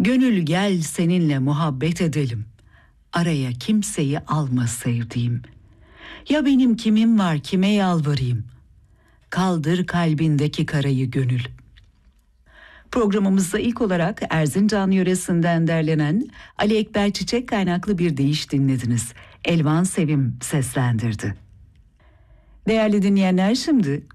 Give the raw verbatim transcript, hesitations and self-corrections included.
Gönül gel seninle muhabbet edelim. Araya kimseyi alma sevdiğim. Ya benim kimim var, kime yalvarayım? Kaldır kalbindeki karayı gönül. Programımızda ilk olarak Erzincan yöresinden derlenen Ali Ekber Çiçek kaynaklı bir deyiş dinlediniz. Elvan Sevim seslendirdi. Değerli dinleyenler, şimdi